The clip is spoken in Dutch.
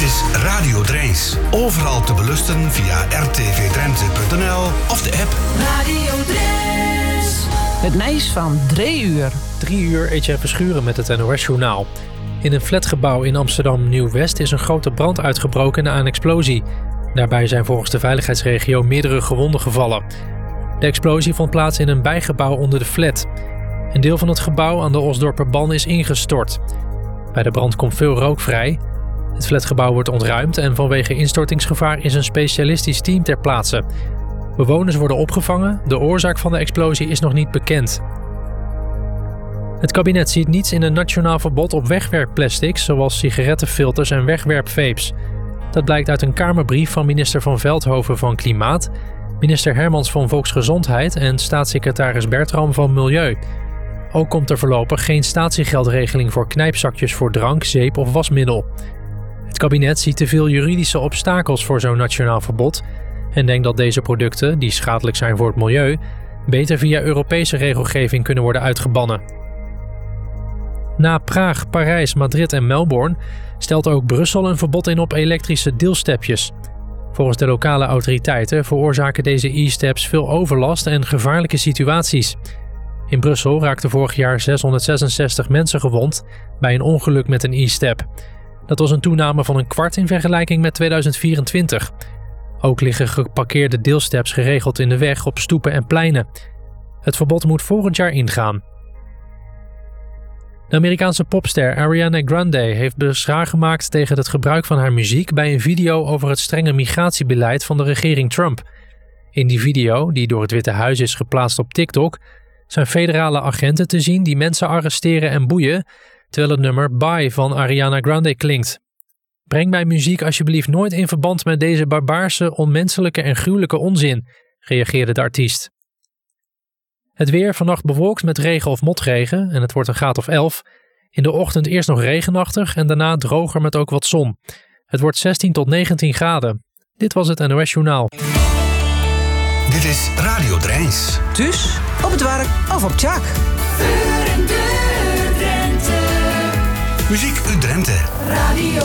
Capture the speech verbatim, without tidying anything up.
Dit is Radio Drijns. Overal te beluisteren via r t v drenthe punt n l of de app. Radio Drijns. Het nieuws van drie uur. Drie uur Etienne Verschuren met het N O S-journaal. In een flatgebouw in Amsterdam Nieuw-West is een grote brand uitgebroken na een explosie. Daarbij zijn volgens de veiligheidsregio meerdere gewonden gevallen. De explosie vond plaats in een bijgebouw onder de flat. Een deel van het gebouw aan de Osdorperban is ingestort. Bij de brand komt veel rook vrij. Het flatgebouw wordt ontruimd en vanwege instortingsgevaar is een specialistisch team ter plaatse. Bewoners worden opgevangen. De oorzaak van de explosie is nog niet bekend. Het kabinet ziet niets in een nationaal verbod op wegwerpplastics, zoals sigarettenfilters en wegwerpvapes. Dat blijkt uit een Kamerbrief van minister Van Veldhoven van Klimaat, minister Hermans van Volksgezondheid en staatssecretaris Bertram van Milieu. Ook komt er voorlopig geen statiegeldregeling voor knijpzakjes voor drank, zeep of wasmiddel. Het kabinet ziet te veel juridische obstakels voor zo'n nationaal verbod en denkt dat deze producten, die schadelijk zijn voor het milieu, beter via Europese regelgeving kunnen worden uitgebannen. Na Praag, Parijs, Madrid en Melbourne stelt ook Brussel een verbod in op elektrische deelstepjes. Volgens de lokale autoriteiten veroorzaken deze e-steps veel overlast en gevaarlijke situaties. In Brussel raakten vorig jaar zeshonderdzesenzestig mensen gewond bij een ongeluk met een e-step. Dat was een toename van een kwart in vergelijking met tweeduizend vierentwintig. Ook liggen geparkeerde deelsteps geregeld in de weg op stoepen en pleinen. Het verbod moet volgend jaar ingaan. De Amerikaanse popster Ariana Grande heeft bezwaar gemaakt tegen het gebruik van haar muziek bij een video over het strenge migratiebeleid van de regering Trump. In die video, die door het Witte Huis is geplaatst op TikTok, zijn federale agenten te zien die mensen arresteren en boeien, terwijl het nummer Bye van Ariana Grande klinkt. Breng mijn muziek alsjeblieft nooit in verband met deze barbaarse, onmenselijke en gruwelijke onzin, reageerde de artiest. Het weer vannacht bewolkt met regen of motregen en het wordt een graad of elf. In de ochtend eerst nog regenachtig en daarna droger met ook wat zon. Het wordt zestien tot negentien graden. Dit was het N O S-journaal. Dit is Radio Drijns. Thuis, op het werk of op Tjak. Voor en door Drenthe. Muziek uit Drenthe. Radio